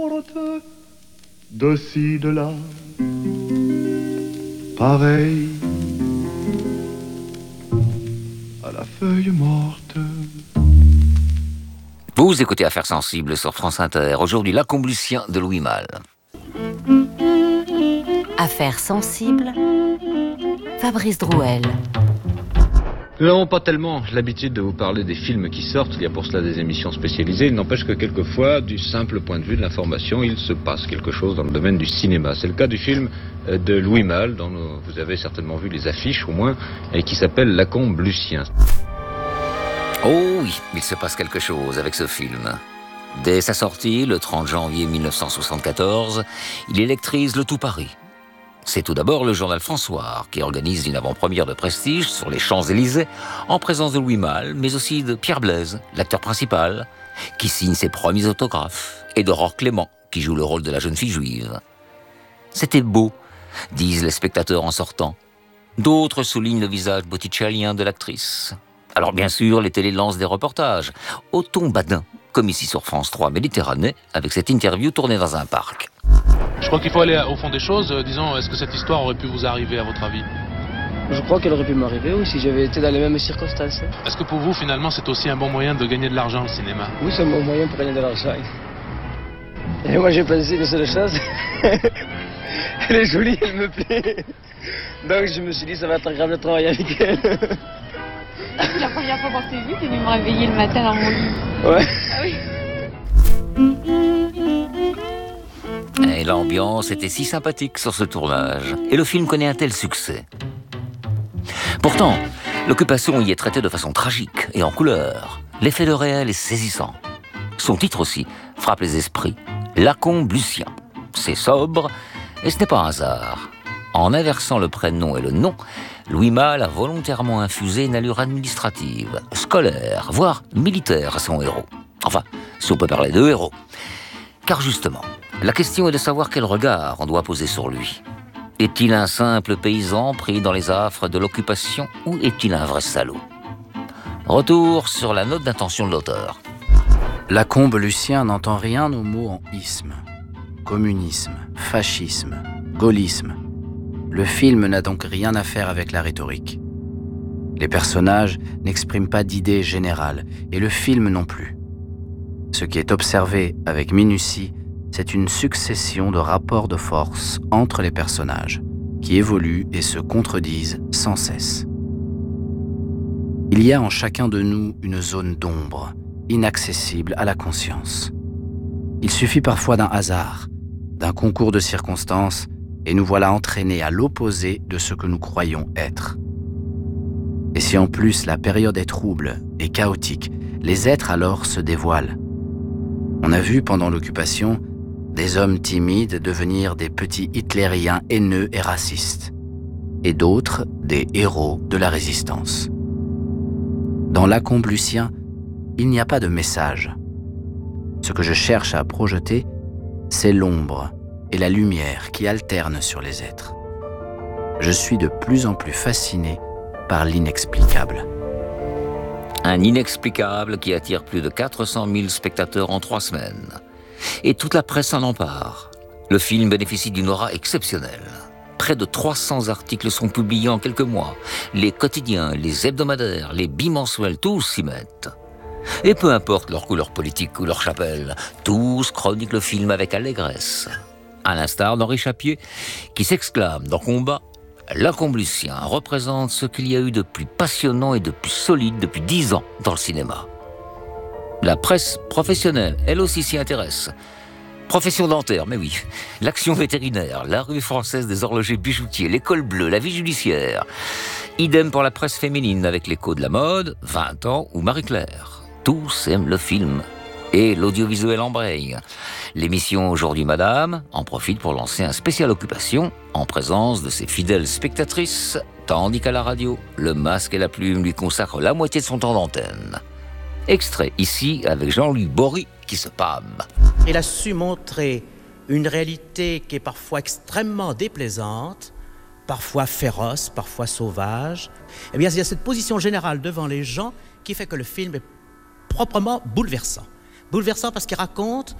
De ci, de là, pareil à la feuille morte. Vous écoutez Affaires sensibles sur France Inter. Aujourd'hui, l'accomblucien de Louis Malle. Affaires sensibles, Fabrice Drouel. Nous n'avons pas tellement l'habitude de vous parler des films qui sortent, il y a pour cela des émissions spécialisées. Il n'empêche que quelquefois, du simple point de vue de l'information, il se passe quelque chose dans le domaine du cinéma. C'est le cas du film de Louis Malle, dont vous avez certainement vu les affiches au moins, et qui s'appelle Lacombe Lucien. Oh oui, il se passe quelque chose avec ce film. Dès sa sortie, le 30 janvier 1974, il électrise le tout Paris. C'est tout d'abord le journal François qui organise une avant-première de prestige sur les Champs-Élysées en présence de Louis Malle, mais aussi de Pierre Blaise, l'acteur principal, qui signe ses premiers autographes, et d'Aurore Clément, qui joue le rôle de la jeune fille juive. C'était beau, disent les spectateurs en sortant. D'autres soulignent le visage botticellien de l'actrice. Alors bien sûr, les télés lancent des reportages, au ton badin, comme ici sur France 3 Méditerranée, avec cette interview tournée dans un parc. Je crois qu'il faut aller au fond des choses. Disons, est-ce que cette histoire aurait pu vous arriver à votre avis? Je crois qu'elle aurait pu m'arriver, oui, si j'avais été dans les mêmes circonstances. Est-ce que pour vous, finalement, c'est aussi un bon moyen de gagner de l'argent, le cinéma? Oui, c'est un bon moyen pour gagner de l'argent. Et moi, j'ai pensé une seule chose. Elle est jolie, elle me plaît. Donc, je me suis dit, ça va être agréable de travailler avec elle. La première fois qu'on s'est vu, t'es venu me réveiller le matin dans mon lit. Ouais. Ah oui. Et l'ambiance était si sympathique sur ce tournage. Et le film connaît un tel succès. Pourtant, l'occupation y est traitée de façon tragique et en couleur. L'effet de réel est saisissant. Son titre aussi frappe les esprits. Lacombe Lucien. C'est sobre et ce n'est pas un hasard. En inversant le prénom et le nom, Louis Malle a volontairement infusé une allure administrative, scolaire, voire militaire à son héros. Enfin, si on peut parler de héros. Car justement, la question est de savoir quel regard on doit poser sur lui. Est-il un simple paysan pris dans les affres de l'occupation ou est-il un vrai salaud? Retour sur la note d'intention de l'auteur. Lacombe Lucien n'entend rien aux mots en isme. Communisme, fascisme, gaullisme. Le film n'a donc rien à faire avec la rhétorique. Les personnages n'expriment pas d'idées générales, et le film non plus. Ce qui est observé avec minutie, c'est une succession de rapports de force entre les personnages, qui évoluent et se contredisent sans cesse. Il y a en chacun de nous une zone d'ombre, inaccessible à la conscience. Il suffit parfois d'un hasard, d'un concours de circonstances, et nous voilà entraînés à l'opposé de ce que nous croyons être. Et si en plus la période est trouble et chaotique, les êtres alors se dévoilent. On a vu pendant l'occupation des hommes timides devenir des petits hitlériens haineux et racistes, et d'autres des héros de la résistance. Dans Lacombe Lucien, il n'y a pas de message. Ce que je cherche à projeter, c'est l'ombre et la lumière qui alternent sur les êtres. Je suis de plus en plus fasciné par l'inexplicable. Un inexplicable qui attire plus de 400 000 spectateurs en 3 semaines. Et toute la presse s'en empare. Le film bénéficie d'une aura exceptionnelle. Près de 300 articles sont publiés en quelques mois. Les quotidiens, les hebdomadaires, les bimensuels, tous s'y mettent. Et peu importe leur couleur politique ou leur chapelle, tous chroniquent le film avec allégresse. À l'instar d'Henri Chapier, qui s'exclame dans Combat, Lacombe Lucien représente ce qu'il y a eu de plus passionnant et de plus solide depuis 10 ans dans le cinéma. La presse professionnelle, elle aussi s'y intéresse. Profession dentaire, mais oui. L'action vétérinaire, la revue française des horlogers bijoutiers, l'école bleue, la vie judiciaire. Idem pour la presse féminine avec l'écho de la mode, 20 ans ou Marie-Claire. Tous aiment le film. Et l'audiovisuel embraye. L'émission Aujourd'hui Madame en profite pour lancer un spécial occupation en présence de ses fidèles spectatrices, tandis qu'à la radio, le masque et la plume lui consacrent la moitié de son temps d'antenne. Extrait ici avec Jean-Louis Bory qui se pâme. Il a su montrer une réalité qui est parfois extrêmement déplaisante, parfois féroce, parfois sauvage. Eh bien, il y a cette position générale devant les gens qui fait que le film est proprement bouleversant. Bouleversant parce qu'il raconte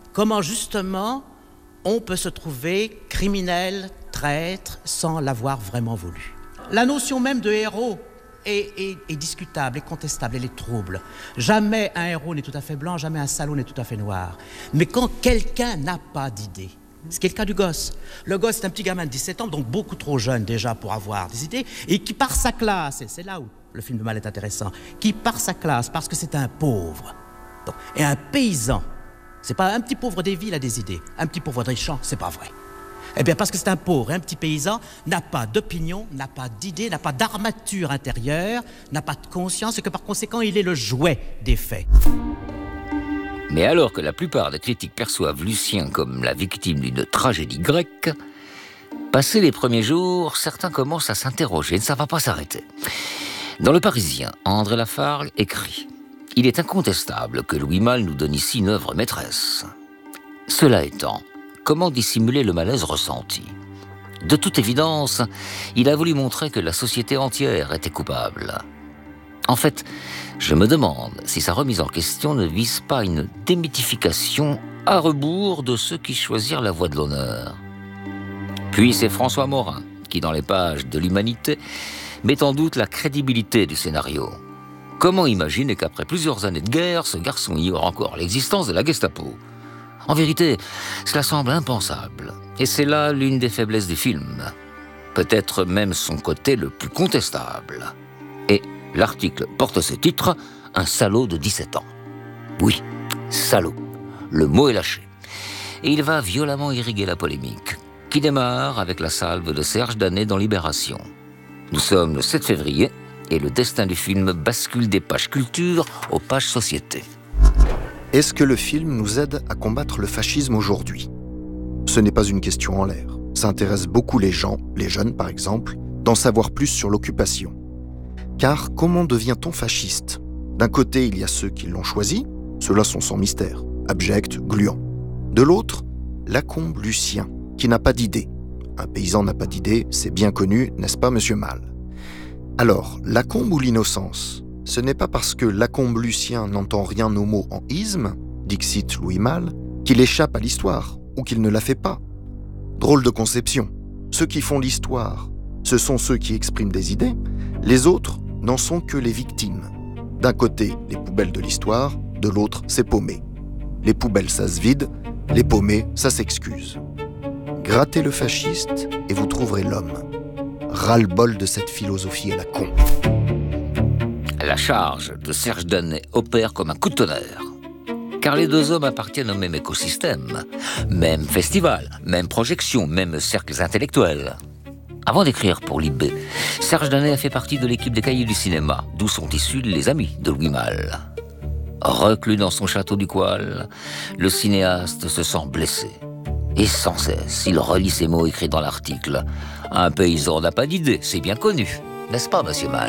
comment justement on peut se trouver criminel, traître, sans l'avoir vraiment voulu. La notion même de héros est discutable, est contestable, elle est trouble. Jamais un héros n'est tout à fait blanc, jamais un salaud n'est tout à fait noir. Mais quand quelqu'un n'a pas d'idée, c'est le cas du gosse. Le gosse est un petit gamin de 17 ans, donc beaucoup trop jeune déjà pour avoir des idées, et qui par sa classe, et c'est là où le film de Malle est intéressant, qui par sa classe, parce que c'est un pauvre, donc, et un paysan, c'est pas un petit pauvre des villes a des idées, un petit pauvre des champs, c'est pas vrai. Eh bien parce que c'est un pauvre, un petit paysan, n'a pas d'opinion, n'a pas d'idée, n'a pas d'armature intérieure, n'a pas de conscience, et que par conséquent il est le jouet des faits. Mais alors que la plupart des critiques perçoivent Lucien comme la victime d'une tragédie grecque, passés les premiers jours, certains commencent à s'interroger et ça ne va pas s'arrêter. Dans Le Parisien, André Lafargue écrit « Il est incontestable que Louis Malle nous donne ici une œuvre maîtresse. Cela étant, comment dissimuler le malaise ressenti ? De toute évidence, il a voulu montrer que la société entière était coupable. En fait, je me demande si sa remise en question ne vise pas une démythification à rebours de ceux qui choisirent la voie de l'honneur. Puis c'est François Morin qui, dans les pages de l'Humanité, met en doute la crédibilité du scénario. Comment imaginer qu'après plusieurs années de guerre, ce garçon ignore encore l'existence de la Gestapo ? En vérité, cela semble impensable. Et c'est là l'une des faiblesses du film. Peut-être même son côté le plus contestable. Et l'article porte ce titre, « Un salaud de 17 ans ». Oui, salaud. Le mot est lâché. Et il va violemment irriguer la polémique, qui démarre avec la salve de Serge Danet dans Libération. Nous sommes le 7 février, et le destin du film bascule des pages culture aux pages société. Est-ce que le film nous aide à combattre le fascisme aujourd'hui ? Ce n'est pas une question en l'air. Ça intéresse beaucoup les gens, les jeunes par exemple, d'en savoir plus sur l'occupation. Car comment devient-on fasciste ? D'un côté, il y a ceux qui l'ont choisi, ceux-là sont sans mystère, abjects, gluants. De l'autre, Lacombe Lucien, qui n'a pas d'idée. Un paysan n'a pas d'idée, c'est bien connu, n'est-ce pas, monsieur Malle ? Alors, Lacombe ou l'innocence ? Ce n'est pas parce que Lacombe Lucien n'entend rien au mot en isme, dixit Louis Malle, qu'il échappe à l'histoire, ou qu'il ne la fait pas. Drôle de conception. Ceux qui font l'histoire, ce sont ceux qui expriment des idées, les autres n'en sont que les victimes. D'un côté, les poubelles de l'histoire, de l'autre, c'est paumé. Les poubelles, ça se vide, les paumés, ça s'excuse. Grattez le fasciste et vous trouverez l'homme. Ras-le-bol de cette philosophie à la con. La charge de Serge Danet opère comme un coup de tonnerre. Car les deux hommes appartiennent au même écosystème, même festival, même projection, même cercles intellectuels. Avant d'écrire pour Libé, Serge Danet a fait partie de l'équipe des Cahiers du cinéma, d'où sont issus les amis de Louis Malle. Reclus dans son château du Coil, le cinéaste se sent blessé. Et sans cesse, il relit ces mots écrits dans l'article. Un paysan n'a pas d'idée, c'est bien connu. N'est-ce pas, monsieur Malle ?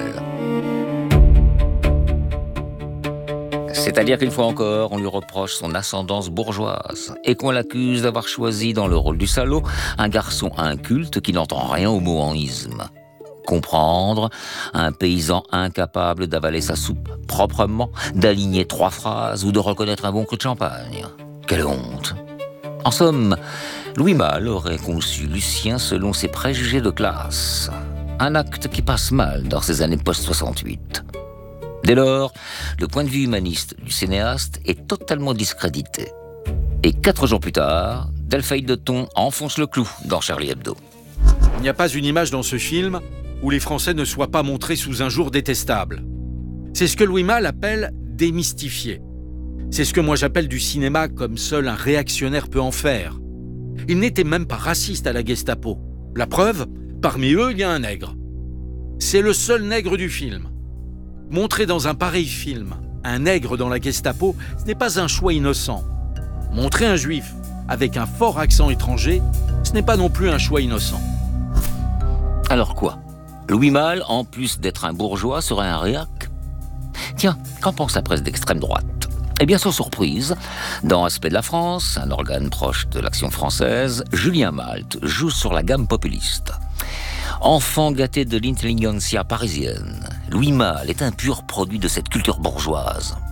C'est-à-dire qu'une fois encore, on lui reproche son ascendance bourgeoise et qu'on l'accuse d'avoir choisi dans le rôle du salaud un garçon inculte qui n'entend rien au mot en isme. Comprendre un paysan incapable d'avaler sa soupe proprement, d'aligner 3 phrases ou de reconnaître un bon cru de champagne. Quelle honte! En somme, Louis Malle aurait conçu Lucien selon ses préjugés de classe. Un acte qui passe mal dans ces années post-68. Dès lors, le point de vue humaniste du cinéaste est totalement discrédité. Et 4 jours plus tard, Delphine de Thon enfonce le clou dans Charlie Hebdo. Il n'y a pas une image dans ce film où les Français ne soient pas montrés sous un jour détestable. C'est ce que Louis Malle appelle « démystifier ». C'est ce que moi j'appelle du cinéma comme seul un réactionnaire peut en faire. Ils n'étaient même pas racistes à la Gestapo. La preuve, parmi eux, il y a un nègre. C'est le seul nègre du film. Montrer dans un pareil film un nègre dans la Gestapo, ce n'est pas un choix innocent. Montrer un juif avec un fort accent étranger, ce n'est pas non plus un choix innocent. Alors quoi ? Louis Malle, en plus d'être un bourgeois, serait un réac ? Tiens, qu'en pense la presse d'extrême droite ? Eh bien, sans surprise, dans Aspect de la France, un organe proche de l'Action française, Julien Malte joue sur la gamme populiste. Enfant gâté de l'intelligentsia parisienne, Louis Malle est un pur produit de cette culture bourgeoise.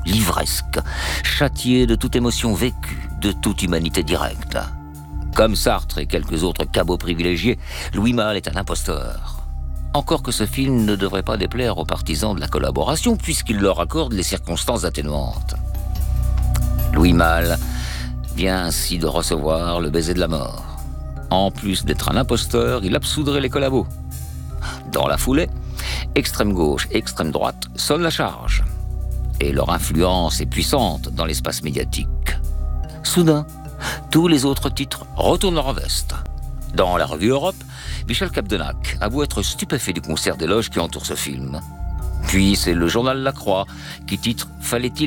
livresque, châtié de toute émotion vécue, de toute humanité directe. Comme Sartre et quelques autres cabots privilégiés, Louis Malle est un imposteur. Encore que ce film ne devrait pas déplaire aux partisans de la collaboration, puisqu'il leur accorde les circonstances atténuantes. Louis Malle vient ainsi de recevoir le baiser de la mort. En plus d'être un imposteur, il absoudrait les collabos. Dans la foulée, extrême gauche et extrême droite sonnent la charge. Et leur influence est puissante dans l'espace médiatique. Soudain, tous les autres titres retournent leur veste. Dans la revue Europe, Michel Capdenac avoue être stupéfait du concert d'éloges qui entoure ce film. Puis c'est le journal La Croix qui titre « Fallait-il